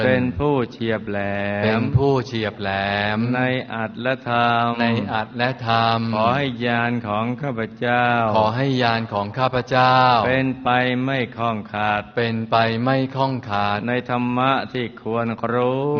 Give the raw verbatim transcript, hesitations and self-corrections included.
เป็นผู้เฉียบแหลมเป็นผู้เฉียบแหลมในอัตและธรรมในอัตและธรรมขอให้ญาณของข้าพเจ้าขอให้ญาณของข้าพเจ้าเป็นไปไม่ข้องขาดเป็นไปไม่ข้องขาดในธรรมะที่ควรรู้